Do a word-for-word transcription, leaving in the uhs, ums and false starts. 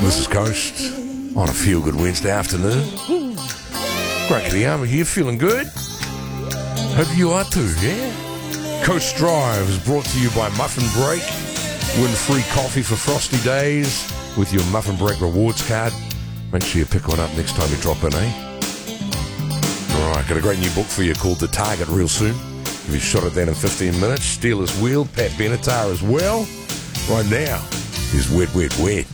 This is Coast on a feel-good Wednesday afternoon. Great Kiyama here, feeling good? Hope you are too, yeah? Coast Drive is brought to you by Muffin Break. Win free coffee for frosty days with your Muffin Break rewards card. Make sure you pick one up next time you drop in, eh? Alright, got a great new book for you called The Target real soon. Give you a shot at that in fifteen minutes. Steelers Wheel, Pat Benatar as well. Right now is Wet, Wet, Wet.